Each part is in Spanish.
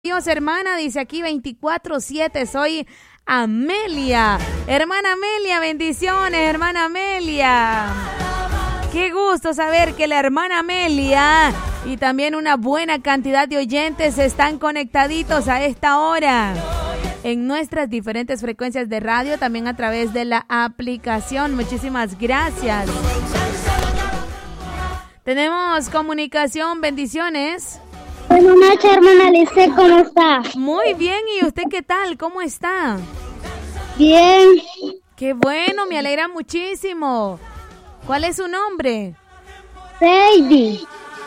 Dios, hermana, dice aquí 24/7, soy Amelia. Hermana Amelia, bendiciones, hermana Amelia. Qué gusto saber que la hermana Amelia y también una buena cantidad de oyentes están conectaditos a esta hora en nuestras diferentes frecuencias de radio, también a través de la aplicación. Muchísimas gracias. Tenemos comunicación, bendiciones. Buenas noches, hermana Alice, ¿cómo está? Muy bien, ¿y usted qué tal? ¿Cómo está? Bien. Qué bueno, me alegra muchísimo. ¿Cuál es su nombre? Sadie.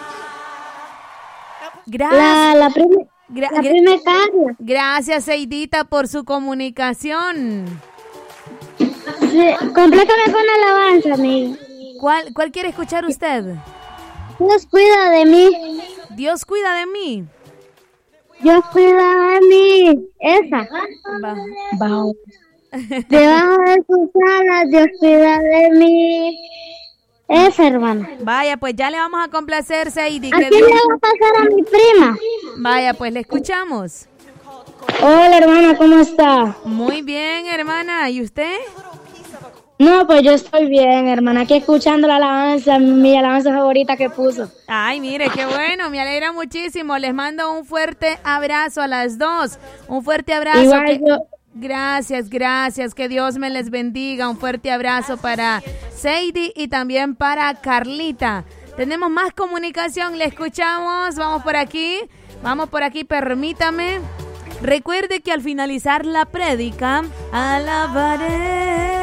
Gracias. La prima Carla. Gracias, Seidita, por su comunicación. Sí, complétame con alabanza, amigo. ¿Cuál quiere escuchar usted? Dios cuida de mí. Dios cuida de mí. Dios cuida de mí. Esa. Va. Debajo de sus alas, Dios cuida de mí. Esa, hermana. Vaya, pues ya le vamos a complacer, Seidi. ¿A quién le va a pasar a mi prima? Vaya, pues le escuchamos. Hola, hermana, ¿cómo está? Muy bien, hermana. ¿Y usted? No, pues yo estoy bien, hermana. Aquí escuchando la alabanza, mi alabanza favorita que puso. Ay, mire, qué bueno. Me alegra muchísimo. Les mando un fuerte abrazo a las dos. Un fuerte abrazo. Igual yo. Gracias. Que Dios me les bendiga. Un fuerte abrazo para Sadie y también para Carlita. Tenemos más comunicación. Le escuchamos. Vamos por aquí, permítame. Recuerde que al finalizar la prédica, alabaré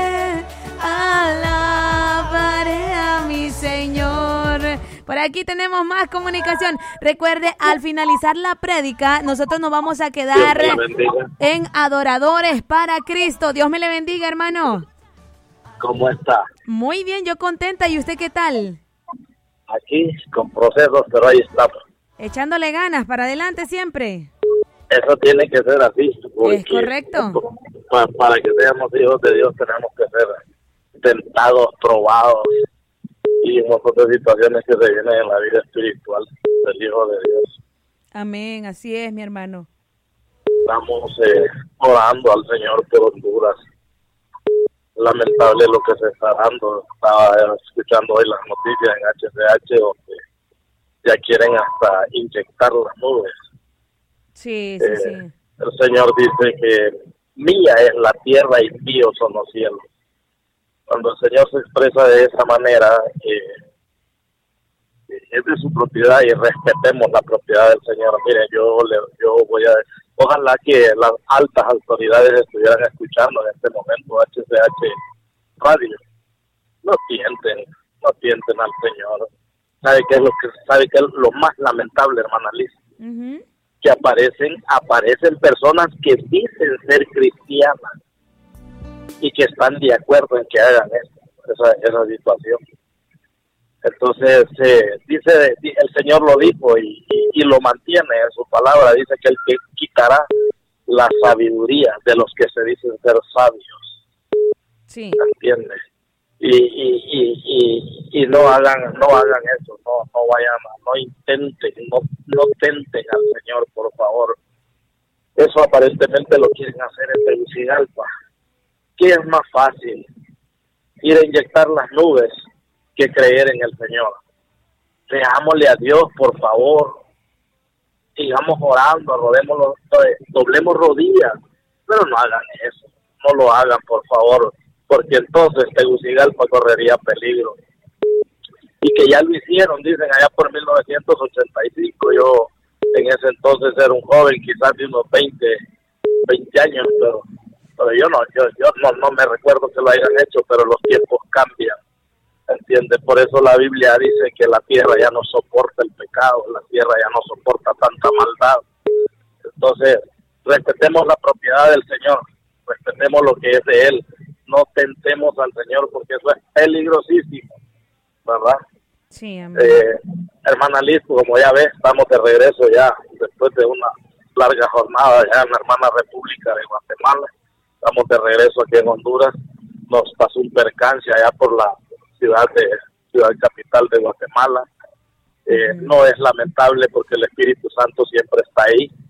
a mi Señor. Por aquí tenemos más comunicación. Recuerde, al finalizar la prédica, nosotros nos vamos a quedar en Adoradores para Cristo. Dios me le bendiga, hermano. ¿Cómo está? Muy bien, yo contenta. ¿Y usted qué tal? Aquí, con procesos, pero ahí estamos. Echándole ganas, para adelante siempre. Eso tiene que ser así. Es correcto. Para que seamos hijos de Dios tenemos que ser tentados, probados y en otras situaciones que se vienen en la vida espiritual del Hijo de Dios. Amén, así es, mi hermano. Estamos orando al Señor por Honduras. Lamentable lo que se está dando. Estaba escuchando hoy las noticias en HCH donde ya quieren hasta inyectar las nubes. Sí. El Señor dice que mía es la tierra y míos son los cielos. Cuando el Señor se expresa de esa manera, es de su propiedad y respetemos la propiedad del Señor. Mire, yo voy a... Ojalá que las altas autoridades estuvieran escuchando en este momento HCH Radio. No tienten al Señor. ¿Sabe qué es lo más lamentable, hermana Liz? Uh-huh. Que aparecen personas que dicen ser cristianas y que están de acuerdo en que hagan esa situación. Entonces, dice el Señor lo dijo y lo mantiene en su palabra. Dice que Él quitará la sabiduría de los que se dicen ser sabios. Sí. ¿Entiendes? Y no hagan eso, no tenten al Señor, por favor. Eso aparentemente lo quieren hacer en Tegucigalpa. ¿Qué es más fácil? Ir a inyectar las nubes que creer en el Señor. Creámosle a Dios, por favor. Sigamos orando, doblemos rodillas, pero no hagan eso. No lo hagan, por favor, porque entonces Tegucigalpa correría peligro. Y que ya lo hicieron, dicen, allá por 1985. Yo en ese entonces era un joven, quizás de unos 20 años, pero yo no me recuerdo que lo hayan hecho, pero los tiempos cambian, ¿entiendes? Por eso la Biblia dice que la tierra ya no soporta el pecado, la tierra ya no soporta tanta maldad. Entonces, respetemos la propiedad del Señor, respetemos lo que es de Él, no tentemos al Señor porque eso es peligrosísimo, ¿verdad? Sí, hermana Liz, como ya ves, estamos de regreso ya después de una larga jornada ya en la hermana República de Guatemala. Estamos de regreso aquí en Honduras. Nos pasó un percance allá por la ciudad capital de Guatemala. No es lamentable porque el Espíritu Santo siempre está ahí.